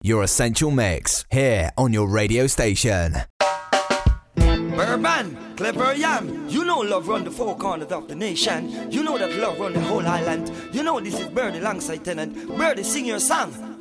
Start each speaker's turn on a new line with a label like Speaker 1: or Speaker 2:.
Speaker 1: your essential mix, here on your radio station.
Speaker 2: Urban, Clever Yam, you know love run the four corners of the nation. You know that love run the whole island. You know this is Birdie alongside Tennant. Birdie, sing your song.